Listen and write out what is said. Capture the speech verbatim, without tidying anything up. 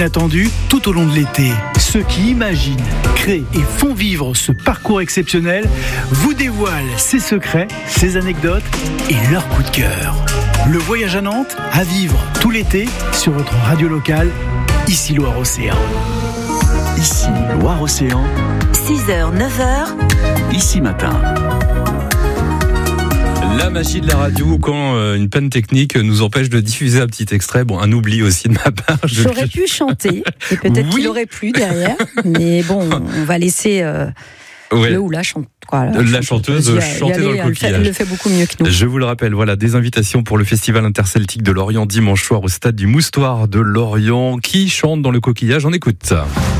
inattendus tout au long de l'été. Ceux qui imaginent, créent et font vivre ce parcours exceptionnel vous dévoilent ses secrets, ses anecdotes et leurs coups de cœur. Le voyage à Nantes, à vivre tout l'été sur votre radio locale, ici Loire-Océan. Ici Loire-Océan. six heures, neuf heures. Ici Matin. La magie de la radio quand euh, une panne technique nous empêche de diffuser un petit extrait. Bon, un oubli aussi de ma part. Je... J'aurais pu chanter, et peut-être Oui. qu'il aurait plu derrière, mais bon, on va laisser euh, Ouais. le ou la, chante, quoi, la, La chanteuse y a- chanter y aller, dans le elle, fait, coquillage. elle le fait beaucoup mieux que nous. Je vous le rappelle, voilà, des invitations pour le Festival interceltique de Lorient dimanche soir au stade du Moustoir de Lorient. Qui chante dans le coquillage? On écoute.